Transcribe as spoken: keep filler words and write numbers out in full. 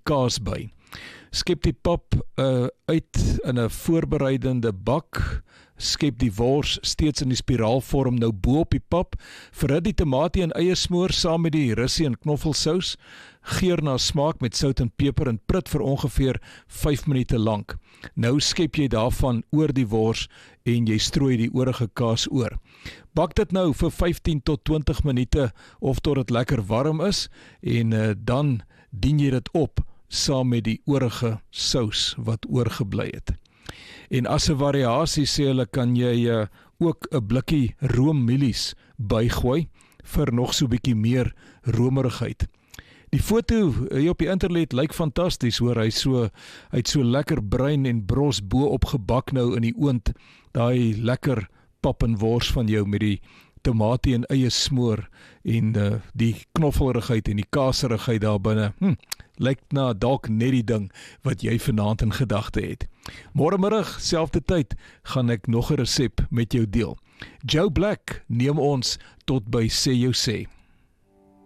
kaas by. Skep die pap uh, uit in 'n voorbereidende bak, skep die wors steeds in die spiraalvorm nou bo op die pap, verhit die tamatie en eiersmoor saam met die russie en knoffelsous, geur na smaak met sout en peper en prit vir ongeveer vyf minute lank. Nou skep jy daarvan oor die wors en jy strooi die oorige kaas oor. Bak dit nou vir vyftien tot twintig minute of tot dit lekker warm is en uh, dan dien jy dit op saam met die oorige sous wat oorgebly het. En as 'n variasie sê hulle kan jy uh, ook 'n blikkie roommielies bygooi vir nog so bietjie meer romerigheid. Die foto hier op die internet lyk fantasties hoor, hy so hy het so lekker bruin en bros bo op gebak nou in die oond, daai lekker pap en wors van jou met die tomatie en eie smoor en uh, die knoffelrigheid en die kaserigheid daar binne. Hm, lyk na dalk net die ding wat jy vanaand in gedagte het. Môremiddag, selfde tyd, gaan ek nog 'n resep met jou deel. Joe Black neem ons tot by Sê Jou Sê.